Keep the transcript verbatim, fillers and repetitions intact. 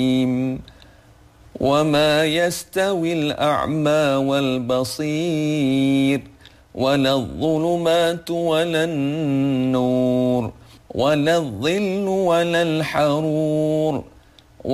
وما يستوي الأعمى والبصير ولا الظلمات ولا النور ولا الظل ولا الحرور